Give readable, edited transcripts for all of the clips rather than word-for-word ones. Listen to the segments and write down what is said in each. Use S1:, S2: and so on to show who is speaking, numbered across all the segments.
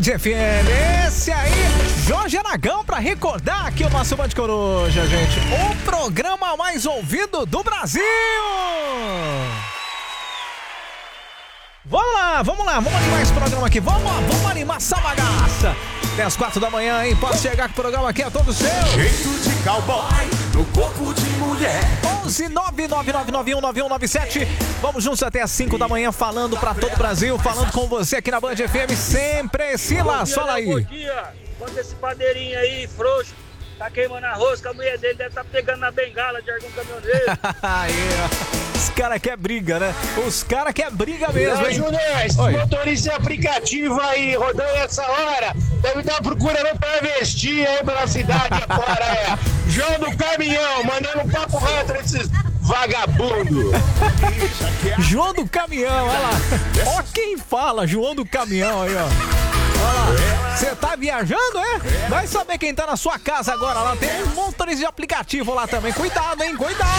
S1: FM. Esse aí, Jorge Aragão, pra recordar aqui o nosso Band Coruja, gente. O programa mais ouvido do Brasil. Vamos animar esse programa aqui. Vamos animar essa bagaça. Até as 4 da manhã, hein? Pode chegar que o programa aqui é todo seu.
S2: Jeito de cowboy no corpo de mulher.
S1: 11999919197. Vamos juntos até as 5 da manhã, falando pra todo o Brasil, falando com você aqui na Band FM, sempre. Silas, fala aí.
S3: Bom dia. Quando esse padeirinho aí, frouxo, tá queimando arroz, que a mulher dele deve estar pegando na bengala de algum caminhoneiro.
S1: Aí, os caras querem briga, né? Os caras querem briga mesmo, hein?
S4: Júnior, esse motorista de aplicativo aí, rodando essa hora, deve estar procurando travesti aí pela cidade agora, João do Caminhão, mandando um papo reto nesses vagabundos.
S1: João do Caminhão, olha lá. Ó quem fala, João do Caminhão aí, ó. Você tá viajando, é? Vai saber quem tá na sua casa agora lá. Tem um motorista de aplicativo lá também. Cuidado, hein?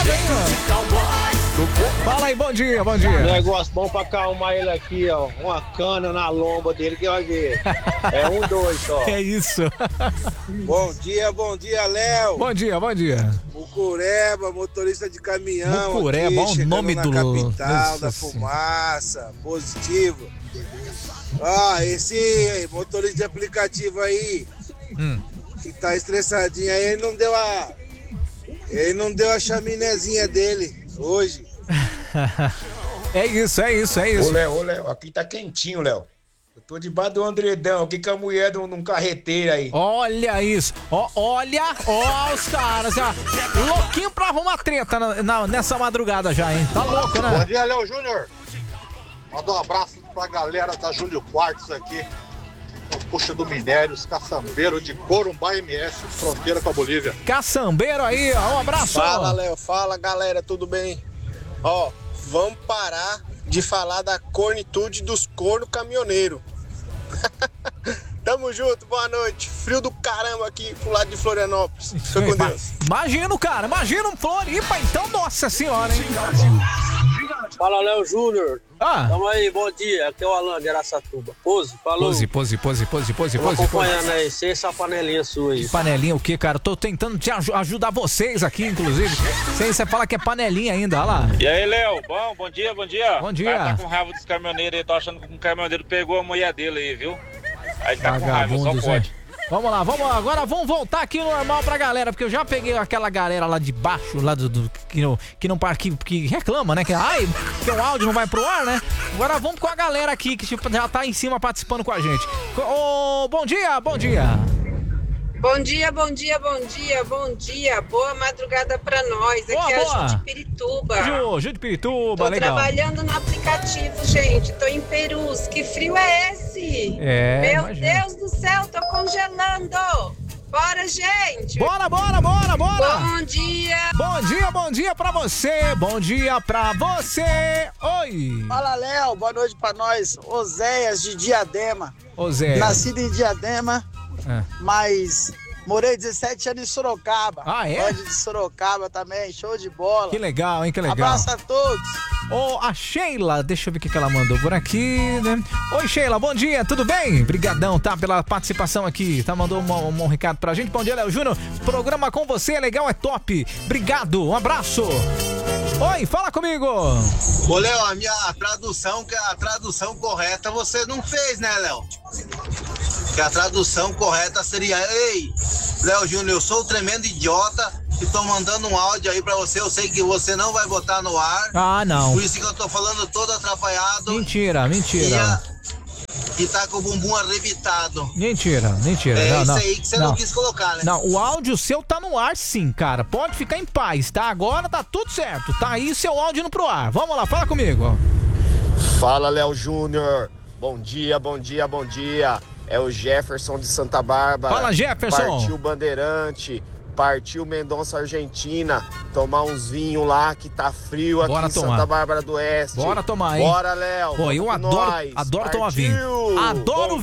S1: Fala aí, bom dia.
S4: Negócio bom pra acalmar ele aqui, ó. Uma cana na lomba dele que vai ver. É 2 só.
S1: É isso.
S5: Bom dia, Léo.
S1: Bom dia.
S5: Mucureba, motorista de caminhão.
S1: Mucureba,
S5: aqui,
S1: o nome do
S5: capital da fumaça, positivo. Esse motorista de aplicativo aí, que tá estressadinho aí, ele não deu a chaminézinha dele hoje.
S1: É isso.
S2: Ô, Léo, aqui tá quentinho, Léo. Eu tô debaixo do Andredão aqui com a mulher num carreteiro aí.
S1: Olha isso. Olha os caras, ó. Louquinho pra arrumar treta nessa madrugada já, hein? Tá louco, né?
S6: Bom dia, Léo Júnior. Manda um abraço pra galera da Júlio Quartz aqui. Puxa do Minérios, caçambeiro de Corumbá MS, fronteira com a Bolívia.
S1: Caçambeiro aí, ó, um abraço.
S5: Fala, Léo, fala, galera, tudo bem? Ó, vamos parar de falar da cornitude dos corno caminhoneiro. Tamo junto, boa noite. Frio do caramba aqui pro lado de Florianópolis. Fica com Deus.
S1: Imagina um Floripa, então, nossa senhora, hein?
S3: Fala, Léo Júnior.
S1: Tamo
S3: aí, bom dia. Aqui é o Alan de Araçatuba. Pose.
S1: Tô
S3: acompanhando aí, sem essa panelinha sua aí.
S1: Panelinha o quê, cara? Tô tentando te ajudar vocês aqui, inclusive. Sem você falar que é panelinha ainda, olha lá.
S3: E aí, Léo? Bom dia.
S1: Bom dia.
S3: O cara tá com raiva dos caminhoneiros aí, tô achando que um caminhoneiro pegou a mulher dele aí, viu? Aí tá com raiva, só pode.
S1: Vamos lá, agora vamos voltar aqui no normal pra galera, porque eu já peguei aquela galera lá de baixo, lá que reclama, né? Que o áudio não vai pro ar, né? Agora vamos com a galera aqui que já tá em cima participando com a gente. Bom dia.
S7: Bom dia. Boa madrugada pra nós. Aqui é a Ju de Pirituba.
S1: Ju de Pirituba,
S7: tô
S1: legal.
S7: Trabalhando no aplicativo, gente. Tô em Perus. Que frio é esse? Meu
S1: imagina.
S7: Deus do céu, tô congelando. Bora, gente.
S1: Bora.
S7: Bom dia.
S1: Bom dia pra você. Oi.
S4: Fala, Léo, boa noite pra nós. Oséias de Diadema.
S1: Oséias.
S4: Nascido em Diadema, mas morei 17 anos em Sorocaba.
S1: É?
S4: De Sorocaba também, show de bola.
S1: Que legal, hein?
S4: Abraço a todos.
S1: A Sheila, deixa eu ver o que ela mandou por aqui, né? Oi, Sheila, bom dia, tudo bem? Brigadão, tá, pela participação aqui, tá? Mandou um recado pra gente. Bom dia, Léo Júnior. Programa com você é legal, é top. Obrigado, um abraço. Oi, fala comigo.
S5: Ô, Léo, a tradução correta você não fez, né, Léo? Que a tradução correta seria: ei, Léo Júnior, eu sou o tremendo idiota que tô mandando um áudio aí pra você. Eu sei que você não vai botar no ar.
S1: Não.
S5: Por isso que eu tô falando todo atrapalhado.
S1: Mentira.
S5: E tá com o bumbum arrebitado.
S1: Mentira.
S5: É isso aí que você não quis colocar, né?
S1: Não, o áudio seu tá no ar sim, cara. Pode ficar em paz, tá? Agora tá tudo certo. Tá aí seu áudio indo pro ar. Vamos lá, fala comigo.
S2: Fala, Léo Júnior. Bom dia. É o Jefferson de Santa Bárbara.
S1: Fala, Jefferson.
S2: Partiu Bandeirante. Partiu Mendonça, Argentina, tomar uns vinhos lá que tá frio aqui em Santa Bárbara do Oeste.
S1: Bora tomar, hein?
S2: Bora, Léo.
S1: Pô, eu adoro tomar vinho. Adoro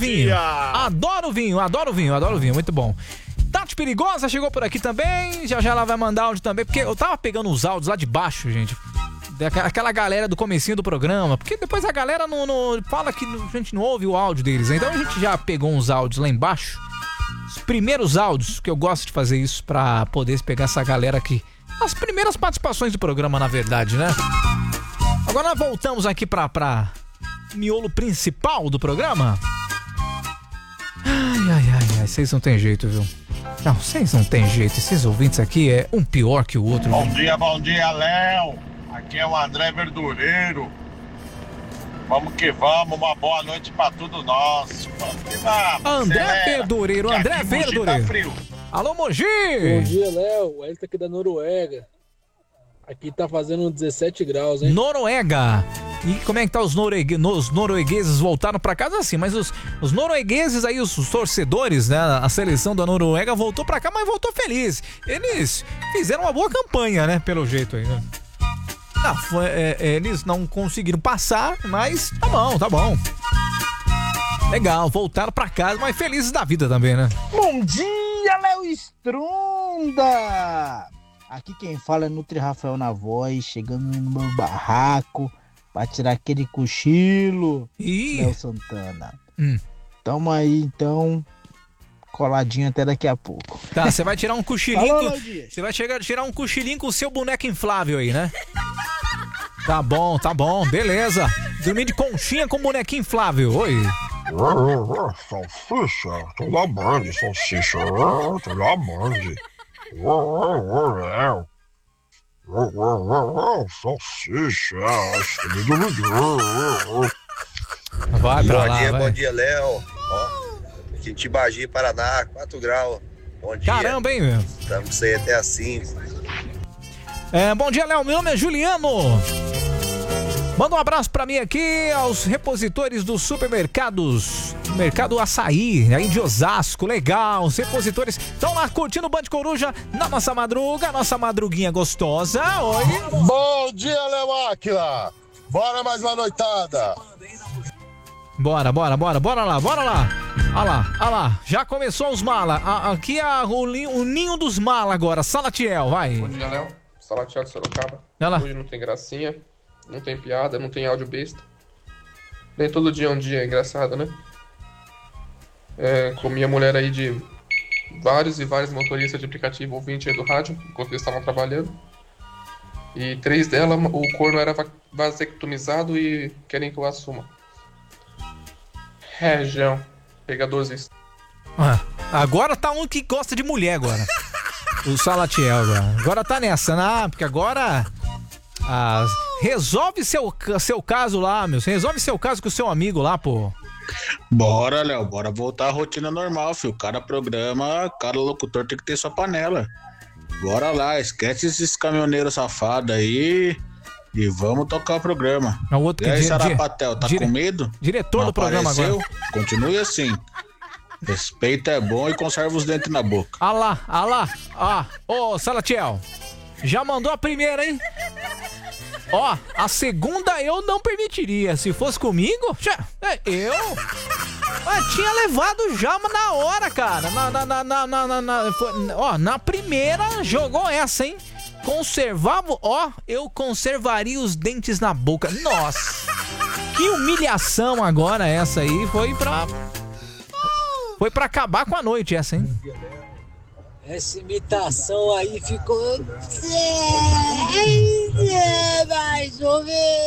S1: vinho. Muito bom. Tati Perigosa chegou por aqui também. Já ela vai mandar áudio também, porque eu tava pegando os áudios lá de baixo, gente. Aquela galera do comecinho do programa, porque depois a galera não fala que a gente não ouve o áudio deles, né? Então a gente já pegou uns áudios lá embaixo, os primeiros áudios, que eu gosto de fazer isso pra poder pegar essa galera aqui, as primeiras participações do programa, na verdade, né? Agora nós voltamos aqui pra miolo principal do programa. Ai, vocês não tem jeito, viu? Não, vocês não tem jeito, esses ouvintes aqui é um pior que o outro.
S6: Bom dia, Léo. Aqui é o André Verdureiro. Vamos que vamos, uma boa noite pra tudo nós.
S1: André Verdureiro.
S6: Tá frio.
S1: Alô, Mogi!
S8: Bom dia, Léo. O Elton aqui da Noruega. Aqui tá fazendo 17 graus, hein?
S1: Noruega. E como é que tá os noruegueses voltaram pra casa assim, mas os noruegueses aí, os torcedores, né, a seleção da Noruega voltou pra cá, mas voltou feliz. Eles fizeram uma boa campanha, né, pelo jeito aí, né? Eles não conseguiram passar, mas tá bom. Legal, voltaram pra casa, mas felizes da vida também, né?
S9: Bom dia, Léo Stronda! Aqui quem fala é Nutri Rafael na voz, chegando no meu barraco pra tirar aquele cochilo. Léo Santana. Tamo aí, então, coladinho até daqui a pouco.
S1: Tá, você vai tirar um cochilinho. Você vai tirar um cochilinho com o seu boneco inflável aí, né? Tá bom, beleza. Dormir de conchinha com bonequinho inflável, oi.
S10: Salsicha, tô na Band, salsicha, tô na Band. Salsicha,
S1: vai pra lá,
S5: Bom dia, Léo. Aqui em Tibagi, Paraná, 4 graus. Bom dia.
S1: Caramba, hein, meu?
S5: Estamos com você até às 5.
S1: Bom dia, Léo. Meu nome é Juliano. Manda um abraço pra mim aqui, aos repositores dos supermercados. Mercado Açaí, aí de Osasco. Legal, os repositores estão lá curtindo o Band Coruja na nossa madruga, nossa madruguinha gostosa. Oi.
S10: Bom dia, Léo Áquila. Bora mais uma noitada.
S1: Bora lá. Olha lá, já começou os mala. Aqui é o ninho dos mala agora, Salatiel, vai.
S11: Bom dia, Léo. Salatiel de Sorocaba. Hoje não tem gracinha, não tem piada, não tem áudio besta. Nem todo dia é um dia engraçado, né? Com minha mulher aí de vários e vários motoristas de aplicativo ouvinte aí do rádio, enquanto eles estavam trabalhando. E 3 delas, o corno era vasectomizado e querem que eu assuma. Região, pegadorzista.
S1: Agora tá um que gosta de mulher agora. O Salatiel agora tá nessa, né? Porque agora resolve seu caso lá, meu. Resolve seu caso com o seu amigo lá, pô.
S12: Bora, Léo, bora voltar à rotina normal, filho. Cada programa, cada locutor tem que ter sua panela. Bora lá, esquece esses caminhoneiros safados aí e vamos tocar o programa.
S1: O outro
S12: e aí, Sarapatel, tá com medo?
S1: Diretor
S12: não
S1: do programa
S12: apareceu?
S1: agora.
S12: Continue assim. Respeito é bom e conserva os dentes na boca.
S1: Ah lá. Ô, Salatiel, já mandou a primeira, hein? Ó, a segunda eu não permitiria. Se fosse comigo, eu tinha levado já na hora, cara. Na primeira jogou essa, hein? Eu conservaria os dentes na boca. Nossa, que humilhação agora essa aí. Foi pra acabar com a noite essa, hein?
S13: Essa imitação aí ficou mais ou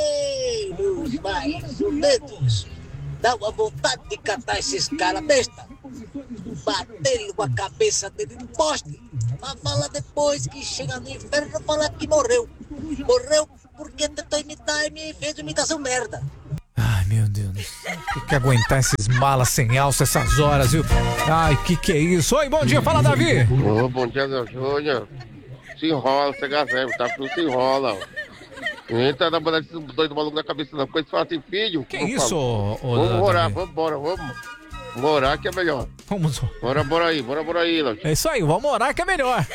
S13: menos. Dá uma vontade de catar esses caras besta, bater com a cabeça dele no poste, pra falar depois que chega no inferno falar que morreu porque tentou imitar e me fez imitação merda.
S1: Ai, meu Deus. Tem que aguentar esses malas sem alça essas horas, viu? Ai, que é isso? Oi, bom dia, fala, Davi.
S2: Bom dia, meu Júnior. Se enrola, você gazebo, tá? Não se enrola. Não entra na banda desses dois malucos na cabeça, não. Porque eles falam assim, filho.
S1: Que isso,
S2: vamos orar, vamos orar que é melhor. Bora aí, Léo.
S1: É isso aí, vamos orar que é melhor.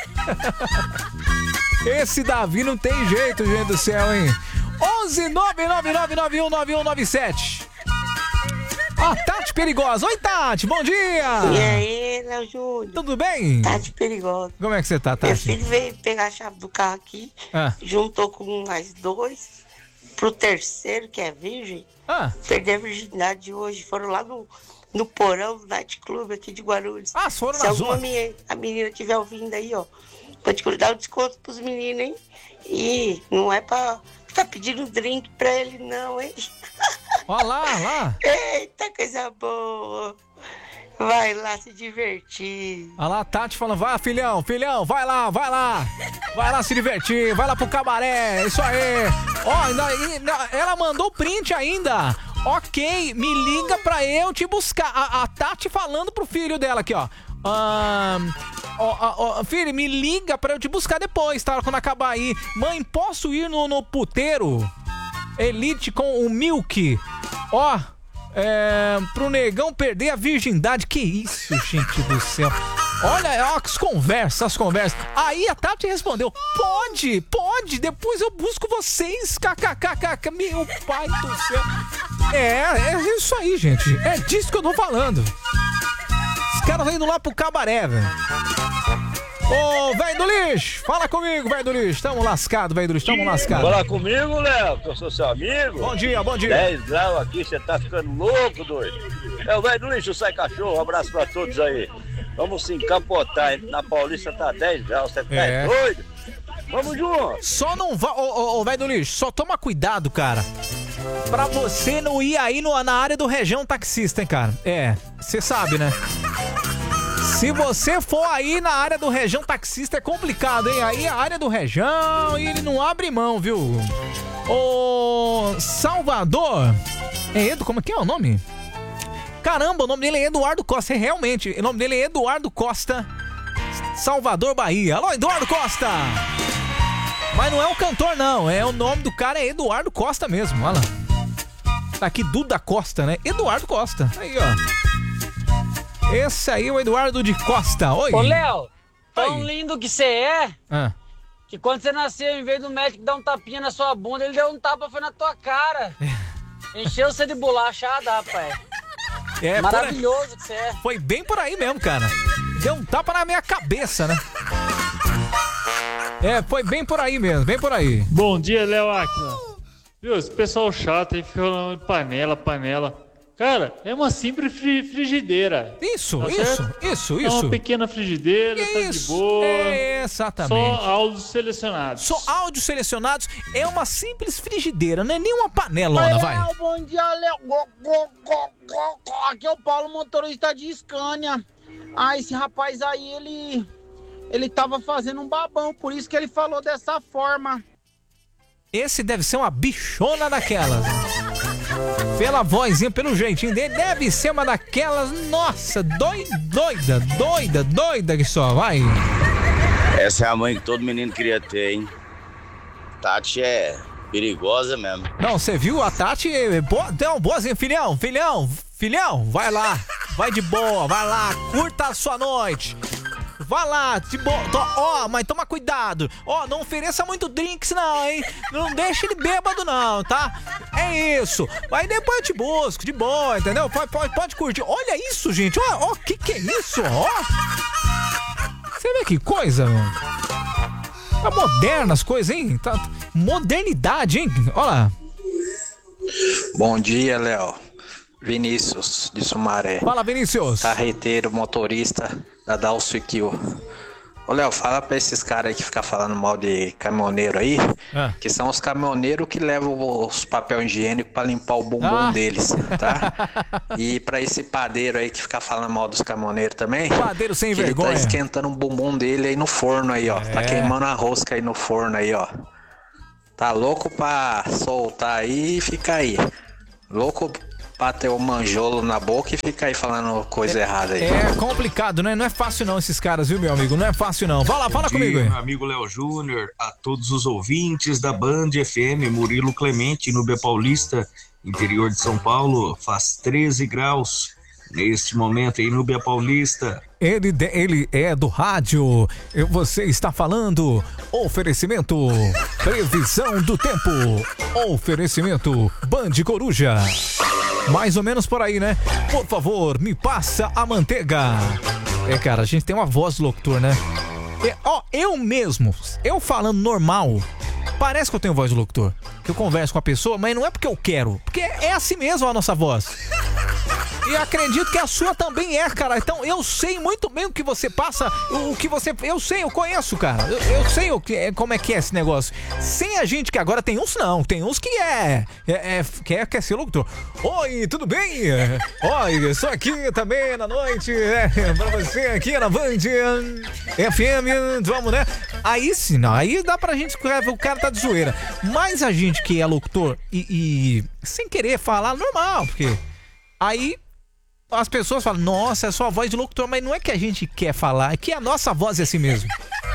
S1: Esse Davi não tem jeito, gente do céu, hein? 11999919197. Tati Perigosa. Oi, Tati, bom dia.
S14: E aí, Léo Júnior?
S1: Tudo bem?
S14: Tati Perigosa.
S1: Como é que você tá, Tati?
S14: Meu filho veio pegar a chave do carro aqui, juntou com mais 2, pro terceiro, que é virgem, perder a virgindade hoje. Foram lá no porão do Night Club aqui de Guarulhos.
S1: Foram
S14: Se
S1: na
S14: alguma
S1: zona.
S14: a menina estiver ouvindo aí, ó, pode dar um desconto pros meninos, hein? E não é pra ficar pedindo drink pra ele, não, hein?
S1: Olha lá.
S14: Eita, coisa boa. Vai lá se divertir.
S1: Olha lá a Tati falando, vai filhão, vai lá se divertir, vai lá pro cabaré, isso aí. Ela mandou print ainda. Ok, me liga pra eu te buscar. A Tati falando pro filho dela aqui, ó. Filho, me liga pra eu te buscar depois, tá? Quando acabar aí. Mãe, posso ir no puteiro Elite com o Milk? Pro negão perder a virgindade. Que isso, gente do céu. Olha, as conversas. Aí a Tati respondeu, pode, depois eu busco vocês. KKKK, meu pai do céu. É isso aí, gente. É disso que eu tô falando. Os caras indo lá pro cabaré, velho. Ô, velho do lixo, fala comigo, velho do lixo. Tamo lascado, velho do lixo, tamo lascado.
S15: Fala comigo, Léo, que eu sou seu amigo.
S1: Bom dia.
S15: 10 graus aqui, você tá ficando louco, doido. É o velho do lixo, sai cachorro, um abraço pra todos aí. Vamos se encapotar, na Paulista tá 10 graus, você tá doido? Vamos junto.
S1: Só não vá, ô, velho do lixo, só toma cuidado, cara. Pra você não ir aí na área do Região Taxista, hein, cara. Você sabe, né? Se você for aí na área do Região Taxista é complicado, hein? Aí a área do Região, ele não abre mão, viu? Ô, Salvador. Como é que é o nome? Caramba, o nome dele é Eduardo Costa. Realmente, o nome dele é Eduardo Costa. Salvador, Bahia. Alô, Eduardo Costa. Mas não é o cantor, não. O nome do cara é Eduardo Costa mesmo, olha lá. Tá aqui Duda Costa, né? Eduardo Costa. Aí, ó. Esse aí é o Eduardo de Costa. Oi.
S3: Ô, Léo, tão lindo que você é,
S1: que
S3: quando você nasceu, em vez do médico dar um tapinha na sua bunda, ele deu um tapa, foi na tua cara. Encheu você de bolachada, rapaz. Maravilhoso que você é.
S1: Foi bem por aí mesmo, cara. Deu um tapa na minha cabeça, né? Foi bem por aí mesmo, bem por aí.
S16: Bom dia, Léo Aquila. Viu, esse pessoal chato aí fica falando de panela. Cara, é uma simples frigideira.
S1: Isso.
S16: É uma pequena frigideira, tá de boa.
S1: Exatamente.
S16: Só áudios selecionados.
S1: Só áudios selecionados. É uma simples frigideira, não é nem uma panelona, vai.
S17: Bom dia, Léo. Aqui é o Paulo, motorista de Scania. Esse rapaz aí, ele tava fazendo um babão, por isso que ele falou dessa forma.
S1: Esse deve ser uma bichona daquelas. Pela vozinha, pelo jeitinho dele, deve ser uma daquelas, nossa, doida que só, vai.
S18: Essa é a mãe que todo menino queria ter, hein? Tati é perigosa mesmo.
S1: Não, você viu? A Tati é boazinha, filhão, vai lá, vai de boa, vai lá, curta a sua noite. Vai lá, de boa. Mas toma cuidado. Não ofereça muito drinks não, hein? Não deixa ele bêbado não, tá? É isso. Aí depois eu te busco, de boa, entendeu? Pode curtir. Olha isso, gente. Ó, que é isso? Você vê que coisa, mano. Tá moderna as coisas, hein? Tá modernidade, hein? Olha lá.
S19: Bom dia, Léo. Vinícius, de Sumaré.
S1: Fala, Vinícius.
S19: Carreteiro, motorista da Dalcio Kill. Ô, Léo, fala pra esses caras aí que ficam falando mal de caminhoneiro aí, que são os caminhoneiros que levam os papel higiênico pra limpar o bumbum deles, tá? E pra esse padeiro aí que fica falando mal dos caminhoneiros também,
S1: padeiro sem vergonha.
S19: Ele tá esquentando o bumbum dele aí no forno aí, ó. Tá queimando a rosca aí no forno aí, ó. Tá louco pra soltar aí e fica aí. Louco pra ter o manjolo na boca e fica aí falando coisa errada aí.
S1: É complicado, né? Não é fácil não esses caras, viu, meu amigo? Não é fácil não. Vai lá, fala comigo aí.
S20: Meu amigo Léo Júnior, a todos os ouvintes da Band FM, Murilo Clemente, Núbia Paulista, interior de São Paulo, faz 13 graus neste momento em Núbia Paulista.
S1: Ele é do rádio. Você está falando. Oferecimento. Previsão do tempo. Oferecimento. Band Coruja. Mais ou menos por aí, né? Por favor, me passa a manteiga. Cara, a gente tem uma voz do locutor, né? Eu mesmo, eu falando normal, parece que eu tenho voz do locutor. eu converso com a pessoa, mas não é porque eu quero, porque é assim mesmo a nossa voz. E acredito que a sua também é, cara. Então eu sei muito bem o que você passa, o que você... Eu sei, eu conheço, cara. Eu sei como é que é esse negócio. Sem a gente, que agora tem uns não. Tem uns que quer ser locutor. Oi, tudo bem? Oi, eu estou aqui também na noite. Pra você aqui na Band FM. Vamos, né? Aí sim, não. Aí dá pra gente... O cara tá de zoeira. Mas a gente que é locutor e sem querer falar, normal, porque... Aí... As pessoas falam, nossa, é sua voz de locutor, mas não é que a gente quer falar, é que a nossa voz é assim mesmo.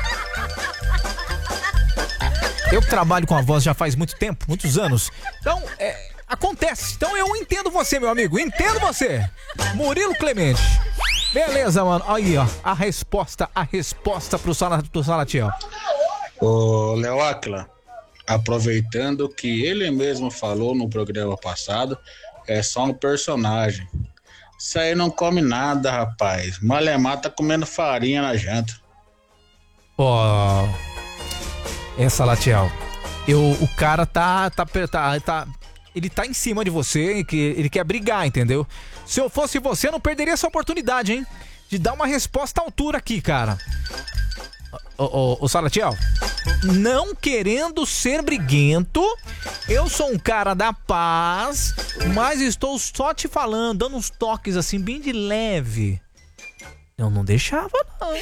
S1: Eu trabalho com a voz já faz muito tempo, muitos anos. Então, acontece. Então eu entendo você, meu amigo, entendo você. Murilo Clemente. Beleza, mano. Aí, ó, a resposta pro Salatiel.
S12: Ô, Léo Áquila, aproveitando que ele mesmo falou no programa passado, é só um personagem. Isso aí não come nada, rapaz. Malemar tá comendo farinha na janta.
S1: Ó. Salatiel. O cara tá. Ele tá em cima de você, ele quer brigar, entendeu? Se eu fosse você, eu não perderia essa oportunidade, hein? De dar uma resposta à altura aqui, cara. Ô Salatiel, não querendo ser briguento, eu sou um cara da paz, mas estou só te falando, dando uns toques assim, bem de leve. Eu não deixava, não.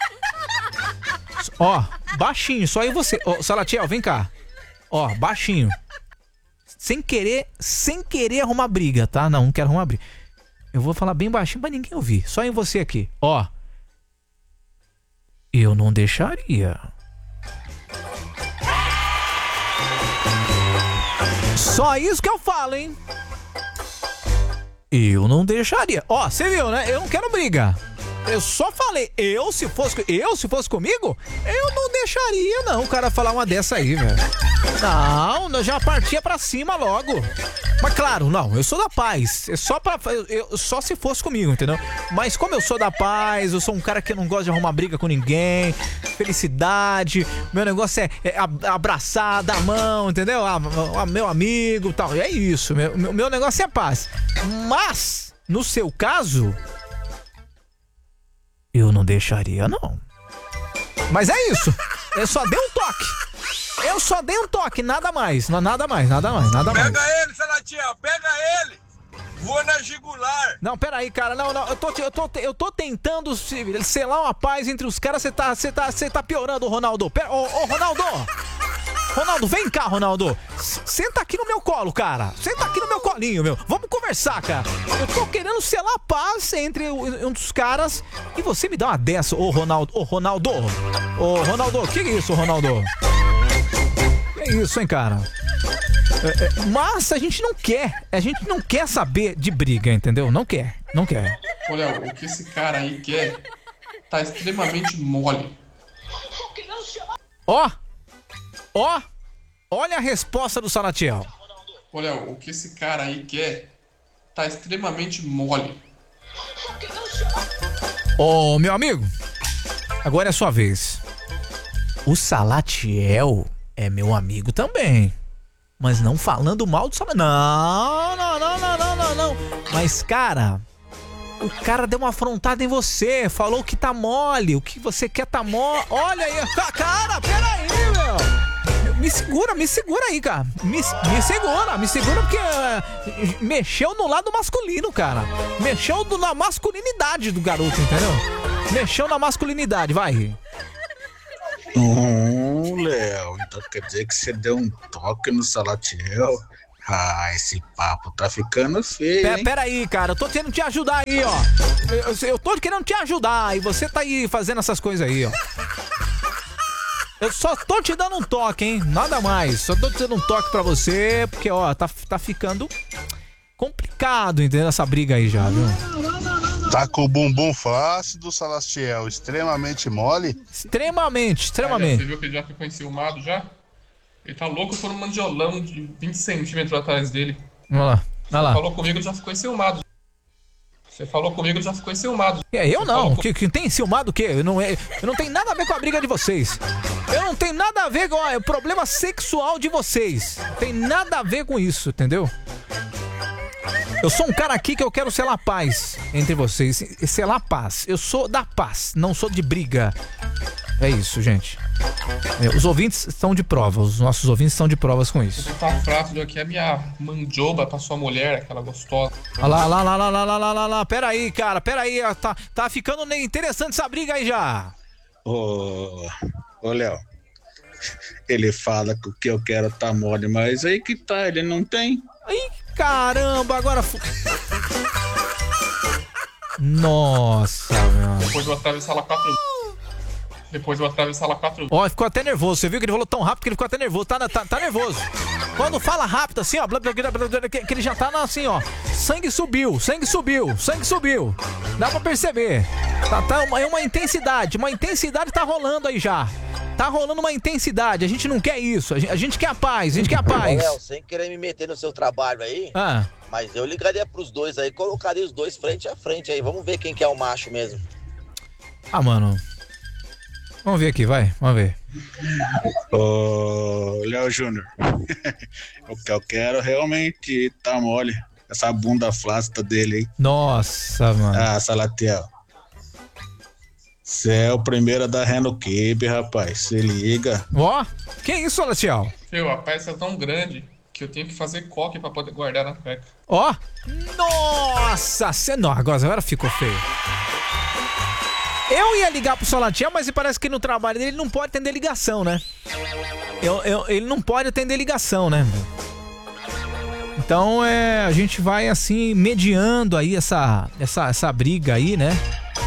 S1: Ó, baixinho, só aí você. Ô, Salatiel, vem cá. Ó, baixinho. Sem querer arrumar briga, tá? Não quero arrumar briga. Eu vou falar bem baixinho pra ninguém ouvir. Só em você aqui. Ó. Eu não deixaria. Só isso que eu falo, hein? Eu não deixaria. Ó, você viu, né? Eu não quero briga. Eu só falei, se fosse comigo, eu não deixaria, não, o cara falar uma dessa aí, velho. Não, eu já partia pra cima logo. Mas claro, não, eu sou da paz. É só se fosse comigo, entendeu? Mas como eu sou da paz, eu sou um cara que não gosta de arrumar briga com ninguém. Felicidade, meu negócio é abraçar, dar a mão, entendeu? Meu amigo e tal. É isso, meu negócio é paz. Mas, no seu caso... Eu não deixaria, não. Mas é isso. Eu só dei um toque. Nada mais. Nada mais.
S21: Pega ele, Salatiel. Pega ele. Voa na jugular.
S1: Não, peraí, cara. Não. Eu tô tentando selar uma paz entre os caras. Você tá piorando, Ronaldo. Ô, Ronaldo. Ronaldo, vem cá, Ronaldo. Senta aqui no meu colo, cara. Senta aqui no meu colinho, meu. Vamos conversar, cara. Eu tô querendo selar a paz entre um dos caras e você me dá uma dessa, ô Ronaldo. Que isso, Ronaldo? Que isso, hein, cara? Mas a gente não quer saber de briga, entendeu? Não quer.
S11: Olha, o que esse cara aí quer tá extremamente mole.
S1: Olha a resposta do Salatiel.
S11: Olha, o que esse cara aí quer tá extremamente mole.
S1: Ô, meu amigo, agora é sua vez. O Salatiel é meu amigo também. Mas não falando mal do Salatiel. Não. Mas, cara, o cara deu uma afrontada em você. Falou que tá mole. O que você quer tá mole. Olha aí. Cara, peraí, meu. Me segura aí, cara. Me segura porque mexeu no lado masculino, cara. Mexeu na masculinidade do garoto, entendeu? Mexeu na masculinidade, vai.
S12: Léo, então quer dizer que você deu um toque no Salatiel? Ah, esse papo tá ficando feio, hein?
S1: Pera aí, cara, eu tô querendo te ajudar aí, ó. Eu tô querendo te ajudar e você tá aí fazendo essas coisas aí, ó. Eu só tô te dando um toque, hein? Nada mais. Só tô te dando um toque pra você, porque, ó, tá ficando complicado, entendeu? Essa briga aí já, viu?
S10: Tá com o bumbum flácido, Salatiel, extremamente mole?
S1: Extremamente.
S11: Você viu que ele já ficou enciumado já? Ele tá louco por um mandiolão de 20 centímetros atrás dele.
S1: Olha lá.
S11: Você falou comigo, já ficou enciumado.
S1: Eu não. Que tem enciumado o quê? Eu não tenho nada a ver com a briga de vocês. Eu não tenho nada a ver com o problema sexual de vocês. Tem nada a ver com isso, entendeu? Eu sou um cara aqui que eu quero selar paz entre vocês. Selar paz. Eu sou da paz, não sou de briga. É isso, gente. Os ouvintes estão de prova. Os nossos ouvintes estão de provas com isso.
S11: Tá frágil aqui a minha mandioba pra sua mulher, aquela gostosa.
S1: Olha lá. Pera aí, cara. Pera aí. Tá ficando interessante essa briga aí já.
S12: Ô, Léo. Ele fala que o que eu quero tá mole, mas aí que tá, ele não tem.
S1: Ai, caramba, agora... Nossa, meu.
S11: Depois eu atravessar ela 4.
S1: Ó, ficou até nervoso. Você viu que ele falou tão rápido que ele ficou até nervoso. Tá nervoso. Quando fala rápido assim, ó, que ele já tá assim, ó. Sangue subiu. Dá pra perceber. É uma intensidade. Uma intensidade tá rolando aí já. Tá rolando uma intensidade. A gente não quer isso. A gente quer a paz.
S7: Léo, sem querer me meter no seu trabalho aí, mas eu ligaria pros dois aí, colocaria os dois frente a frente aí. Vamos ver quem que é o macho mesmo.
S1: Ah, mano. Vamos ver aqui, vai. Vamos ver.
S12: Ô, Léo Júnior. O que eu quero realmente tá mole. Essa bunda flácida dele aí.
S1: Nossa, mano.
S12: Ah, Salatiel. Você é o primeiro a dar ré no Cape, rapaz. Se liga.
S1: Ó, que isso, Salatiel?
S11: Meu, a peça é tão grande que eu tenho que fazer coque pra poder guardar na cueca.
S1: Ó. Nossa, agora ficou feio. Eu ia ligar pro Salatiel, mas parece que no trabalho dele ele não pode atender ligação, né? Ele não pode atender ligação, né? Então a gente vai assim mediando aí essa briga aí, né?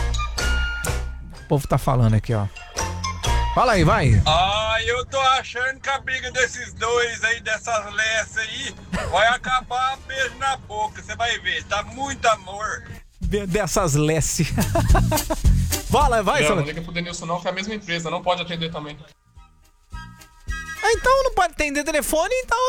S1: O povo tá falando aqui, ó. Fala aí, vai.
S21: Eu tô achando que a briga desses dois aí, dessas lessas aí, vai acabar beijo na boca, você vai ver, tá muito amor.
S1: Dessas lesses. Vai,
S11: Não liga pro Denilson não, que é a mesma empresa, não pode atender também.
S1: Então não pode atender telefone, então...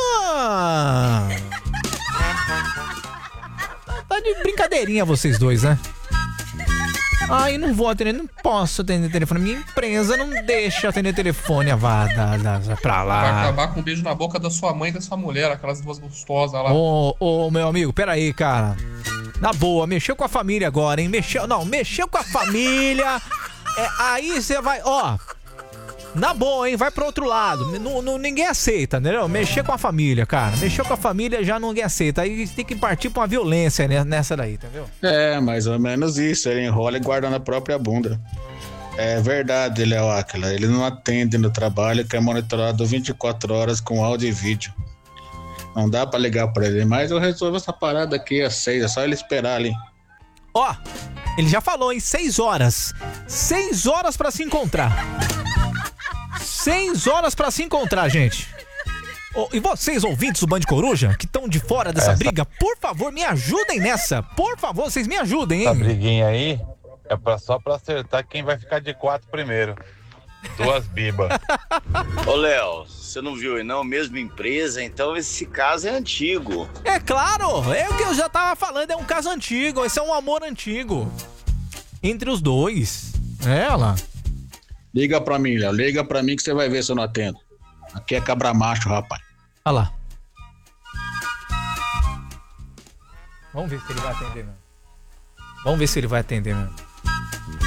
S1: Tá de brincadeirinha vocês dois, né? Eu não vou atender, não posso atender telefone. Minha empresa não deixa atender telefone. Vá pra lá.
S11: Vai acabar com um beijo na boca da sua mãe e da sua mulher, aquelas duas gostosas lá.
S1: Ô, meu amigo, peraí, cara. Na boa, mexeu com a família agora, hein? Mexeu com a família. Aí você vai, ó. Na boa, hein? Vai pro outro lado. Ninguém aceita, entendeu? Mexer com a família, cara. Mexeu com a família, já ninguém aceita. Aí tem que partir pra uma violência nessa daí, entendeu?
S12: É, mais ou menos isso. Ele enrola e guarda na própria bunda. É verdade, Léo Áquila. Ele não atende no trabalho, que é monitorado 24 horas com áudio e vídeo. Não dá pra ligar pra ele, mas eu resolvo essa parada aqui às 6, é só ele esperar ali.
S1: Ó, ele já falou, hein? 6 horas. 6 horas pra se encontrar. 6 horas pra se encontrar, gente. E vocês, ouvintes do Band Coruja, que estão de fora dessa briga, por favor, me ajudem nessa. Por favor, vocês me ajudem, hein?
S22: Essa briguinha aí é só pra acertar quem vai ficar de 4 primeiro. 2 bibas.
S18: Ô, Léo, você não viu aí não? Mesma empresa, então esse caso é antigo.
S1: É claro, é o que eu já tava falando, é um caso antigo, esse é um amor antigo. Entre os dois. Ela.
S12: Liga pra mim, Léo, liga pra mim que você vai ver se eu não atendo. Aqui é cabra macho, rapaz.
S1: Olha lá. Vamos ver se ele vai atender mesmo.